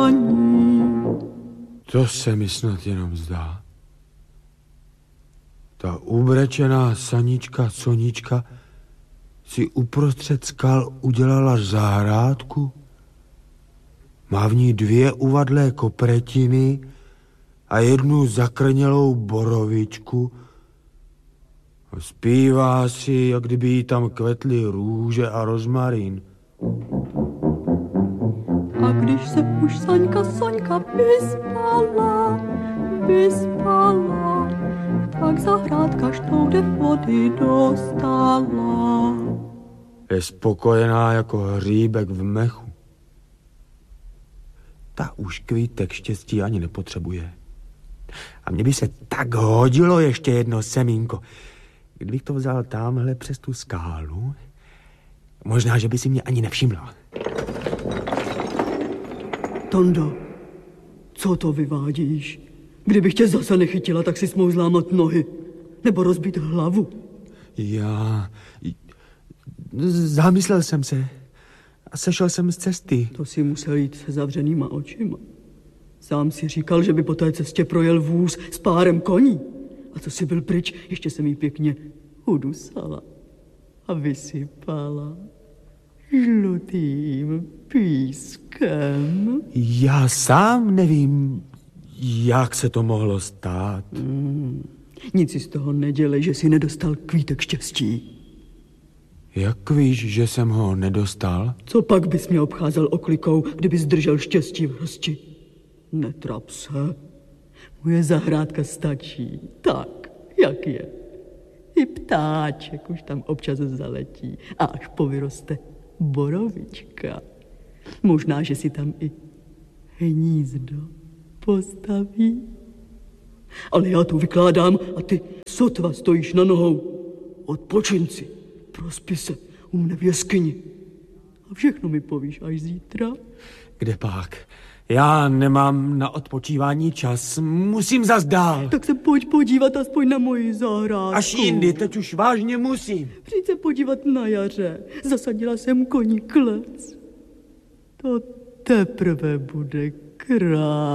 koní. To se mi snad jenom zdá. Ta ubrečená Sanička Sonička si uprostřed skal udělala zahrádku. Má v ní 2 uvadlé kopretiny a 1 zakrnělou borovičku. A zpívá si, jak kdyby jí tam kvetly růže a rozmarín. A když se už Saňka Soňka vyspala, tak zahrádka štoude vody dostala. Je spokojená jako hříbek v mechu. Ta už kvítek štěstí ani nepotřebuje. A mně by se tak hodilo ještě jedno semínko. Kdybych to vzal tamhle přes tu skálu, možná, že by si mě ani nevšimla. Tondo, co to vyvádíš? Kdybych tě zase nechytila, tak si mohl zlámat nohy. Nebo rozbít hlavu. Já... Zamyslel jsem se a sešel jsem z cesty. To si musel jít se zavřenýma očima. Sám si říkal, že by po té cestě projel vůz s párem koní. A co si byl pryč, ještě jsem jí pěkně udusala a vysypala žlutým pískem. Já sám nevím, jak se to mohlo stát. Nic si z toho nedělej, že si nedostal kvítek štěstí. Jak víš, že jsem ho nedostal? Co pak bys mě obcházel oklikou, kdyby zdržel štěstí v hrsti? Netrap se. Moje zahrádka stačí tak, jak je. I ptáček už tam občas zaletí a až povyroste borovička. Možná, že si tam i hnízdo postaví. Ale já tu vykládám a ty sotva stojíš na nohou. Odpočin si, prospi se u mne v jeskyni. A všechno mi povíš až zítra. Kde pak? Já nemám na odpočívání čas, musím zas dál. Tak se pojď podívat aspoň na moji zahrádku. Až jindy, teď už vážně musím. Přijď se podívat na jaře. Zasadila jsem koní klec. To teprve bude krásné.